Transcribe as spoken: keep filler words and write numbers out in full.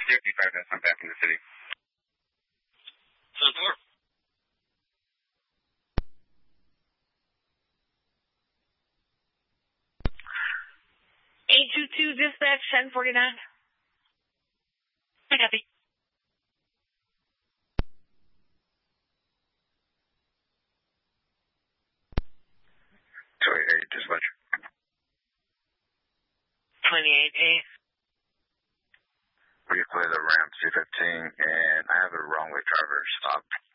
fifty-five, that's not back in the city. ten four. eight two two dispatch, ten forty-nine. I copy. twenty-eight, dispatch. twenty-eight A. We clear the ramp C fifteen, and I have a wrong way driver stopped.